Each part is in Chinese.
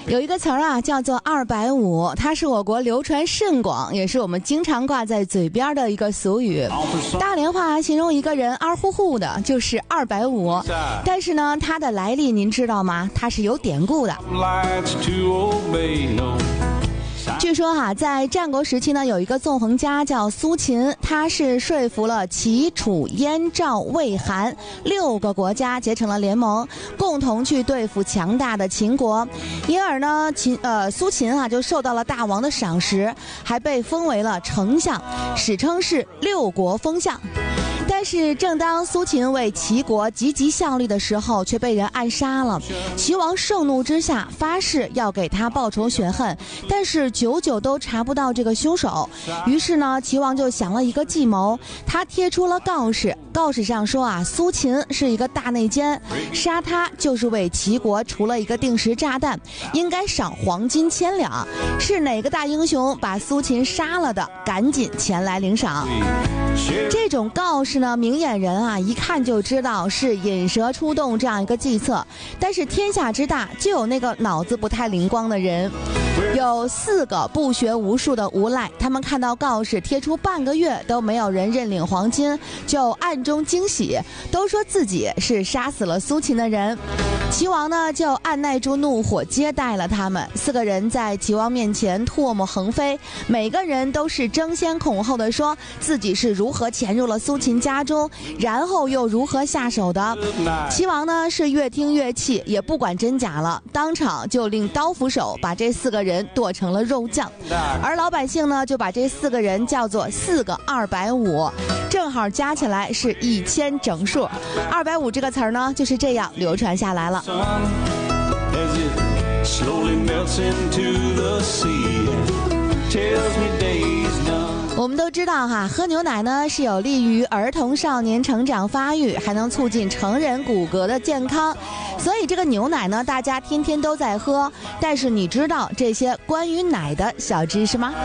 有一个词儿啊，叫做250，它是我国流传甚广，也是我们经常挂在嘴边的一个俗语。大连话形容一个人二乎乎的，就是250。但是呢，它的来历您知道吗？它是有典故的。据说在战国时期呢，有一个纵横家叫苏秦，他是说服了齐、楚、燕、赵、魏、韩6个国家结成了联盟，共同去对付强大的秦国。因而呢，苏秦就受到了大王的赏识，还被封为了丞相，史称是6国封相。但是正当苏秦为齐国积极效力的时候，却被人暗杀了。齐王盛怒之下发誓要给他报仇雪恨，但是久久都查不到这个凶手。于是呢，齐王就想了一个计谋，他贴出了告示，告示上说苏秦是一个大内奸，杀他就是为齐国除了一个定时炸弹，应该赏黄金1000两。是哪个大英雄把苏秦杀了的，赶紧前来领赏。这种告示呢，明眼人一看就知道是引蛇出洞这样一个计策，但是天下之大，就有那个脑子不太灵光的人。有4个不学无术的无赖，他们看到告示贴出半个月都没有人认领黄金，就暗中惊喜，都说自己是杀死了苏秦的人。齐王呢就按耐住怒火接待了他们。4个人在齐王面前唾沫横飞，每个人都是争先恐后的说自己是如何潜入了苏秦家中，然后又如何下手的。齐王呢是越听越气，也不管真假了，当场就令刀斧手把这4个人剁成了肉酱。而老百姓呢就把这4个人叫做4个250，正好加起来是1000整数。250这个词儿呢就是这样流传下来了。我们都知道喝牛奶呢是有利于儿童少年成长发育，还能促进成人骨骼的健康，所以这个牛奶呢大家天天都在喝。但是你知道这些关于奶的小知识吗？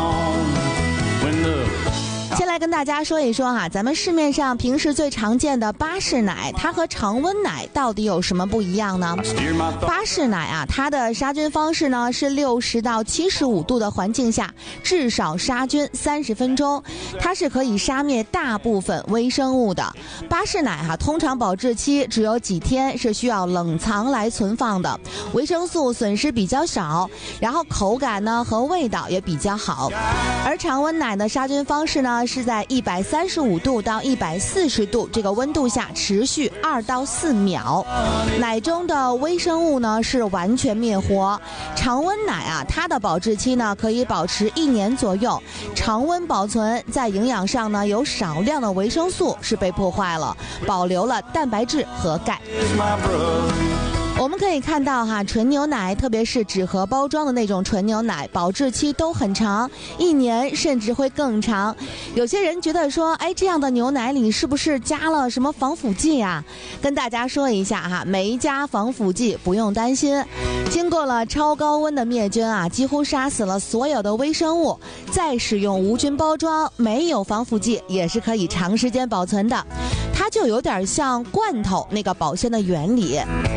先来跟大家说一说咱们市面上平时最常见的巴氏奶，它和常温奶到底有什么不一样呢？巴氏奶它的杀菌方式呢是60到75度的环境下至少杀菌30分钟，它是可以杀灭大部分微生物的。巴氏奶通常保质期只有几天，是需要冷藏来存放的，维生素损失比较少，然后口感呢和味道也比较好。而常温奶的杀菌方式呢是在135度到140度这个温度下持续2到4秒，奶中的微生物呢是完全灭活。常温奶它的保质期呢可以保持1年左右，常温保存在营养上呢有少量的维生素是被破坏了，保留了蛋白质和钙。我们可以看到纯牛奶，特别是纸盒包装的那种纯牛奶，保质期都很长，1年甚至会更长。有些人觉得说这样的牛奶里是不是加了什么防腐剂啊？跟大家说一下没加防腐剂，不用担心。经过了超高温的灭菌几乎杀死了所有的微生物，再使用无菌包装，没有防腐剂，也是可以长时间保存的。它就有点像罐头那个保鲜的原理。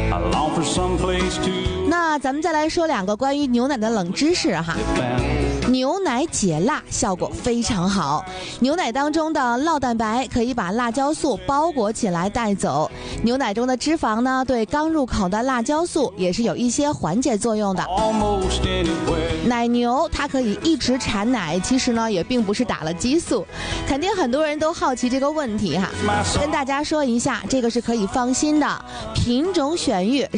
那咱们再来说2个关于牛奶的冷知识牛奶解辣效果非常好，牛奶当中的酪蛋白可以把辣椒素包裹起来带走，牛奶中的脂肪呢对刚入口的辣椒素也是有一些缓解作用的。奶牛它可以一直产奶，其实呢也并不是打了激素，肯定很多人都好奇这个问题跟大家说一下，这个是可以放心的，品种选育